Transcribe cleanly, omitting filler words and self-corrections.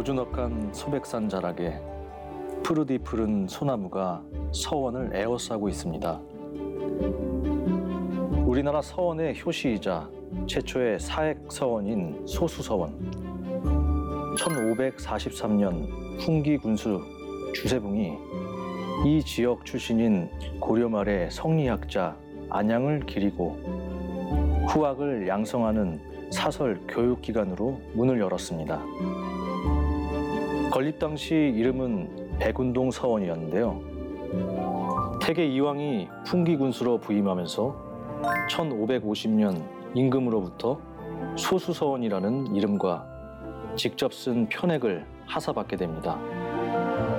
노주넉한 소백산 자락에 푸르디 푸른 소나무가 서원을 에워싸고 있습니다. 우리나라 서원의 효시이자 최초의 사액 서원인 소수서원. 1543년 훈기 군수 주세붕이 이 지역 출신인 고려 말의 성리학자 안양을 기리고 후학을 양성하는 사설 교육기관으로 문을 열었습니다. 건립 당시 이름은 백운동 서원이었는데요. 태계 이왕이 훈기 군수로 부임하면서 1550년 임금으로부터 소수서원이라는 이름과 직접 쓴 편액을 하사받게 됩니다.